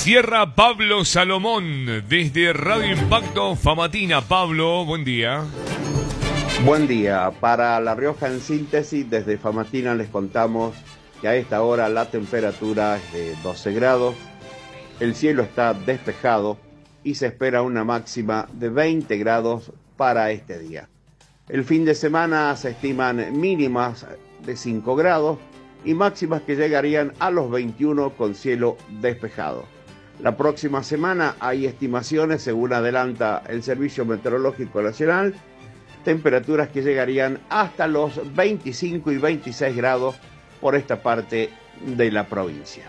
Cierra Pablo Salomón desde Radio Impacto Famatina. Pablo, buen día. Buen día. Para La Rioja en síntesis, desde Famatina les contamos que a esta hora la temperatura es de 12 grados, el cielo está despejado y se espera una máxima de 20 grados para este día. El fin de semana se estiman mínimas de 5 grados y máximas que llegarían a los 21 con cielo despejado. La próxima semana hay estimaciones, según adelanta el Servicio Meteorológico Nacional, temperaturas que llegarían hasta los 25 y 26 grados por esta parte de la provincia.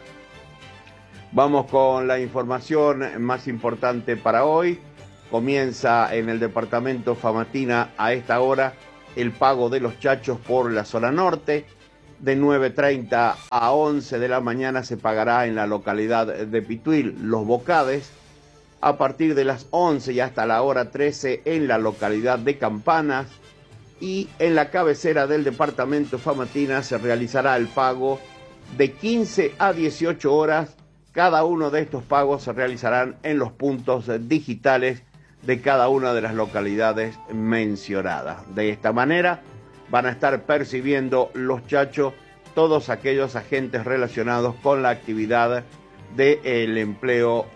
Vamos con la información más importante para hoy. Comienza en el departamento Famatina a esta hora el pago de los chachos por la zona norte. De 9:30 a 11 de la mañana se pagará en la localidad de Pituil Los Bocades. A partir de las 11 y hasta la hora 13 en la localidad de Campanas. Y en la cabecera del departamento Famatina se realizará el pago de 15 a 18 horas. Cada uno de estos pagos se realizarán en los puntos digitales de cada una de las localidades mencionadas. De esta manera van a estar percibiendo los chachos todos aquellos agentes relacionados con la actividad del empleo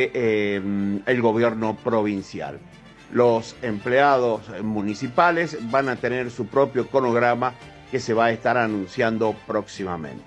del gobierno provincial. Los empleados municipales van a tener su propio cronograma que se va a estar anunciando próximamente.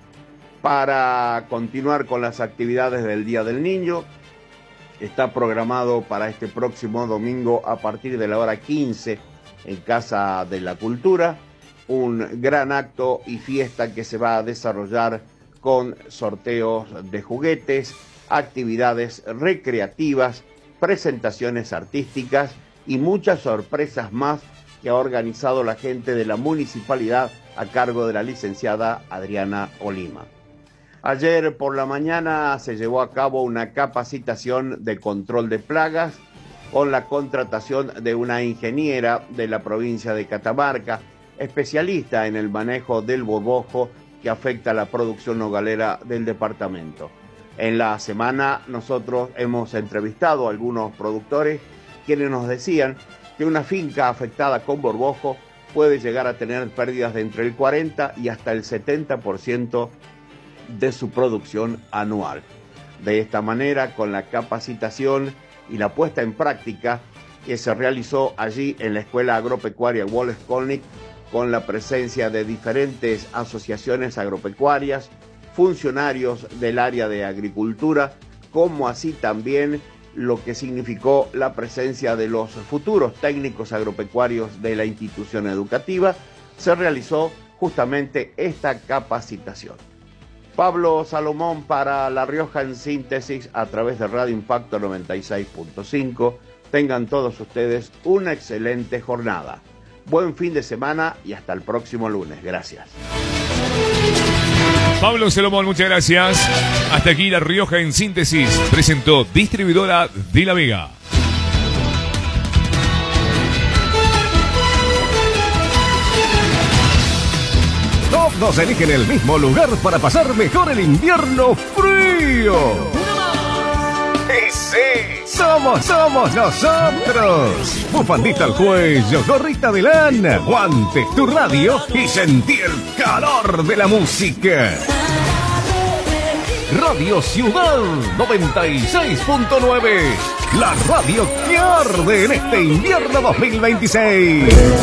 Para continuar con las actividades del Día del Niño, está programado para este próximo domingo a partir de la hora 15 en Casa de la Cultura, un gran acto y fiesta que se va a desarrollar con sorteos de juguetes, actividades recreativas, presentaciones artísticas y muchas sorpresas más que ha organizado la gente de la municipalidad a cargo de la licenciada Adriana Olima. Ayer por la mañana se llevó a cabo una capacitación de control de plagas con la contratación de una ingeniera de la provincia de Catamarca, especialista en el manejo del borbojo que afecta a la producción nogalera del departamento. En la semana nosotros hemos entrevistado a algunos productores quienes nos decían que una finca afectada con borbojo puede llegar a tener pérdidas de entre el 40 y hasta el 70% de su producción anual. De esta manera, con la capacitación y la puesta en práctica que se realizó allí en la Escuela Agropecuaria Wolf-Kolnick, con la presencia de diferentes asociaciones agropecuarias, funcionarios del área de agricultura, como así también lo que significó la presencia de los futuros técnicos agropecuarios de la institución educativa, se realizó justamente esta capacitación. Pablo Salomón para La Rioja en síntesis a través de Radio Impacto 96.5. Tengan todos ustedes una excelente jornada. Buen fin de semana y hasta el próximo lunes. Gracias. Pablo Salomón, muchas gracias. Hasta aquí La Rioja en síntesis. Presentó Distribuidora de La Vega. Todos eligen el mismo lugar para pasar mejor el invierno frío. Y sí, somos nosotros. Bufandita al cuello, gorrita de lana, guantes, tu radio y sentir el calor de la música. Radio Ciudad 96.9, la radio que arde en este invierno 2026.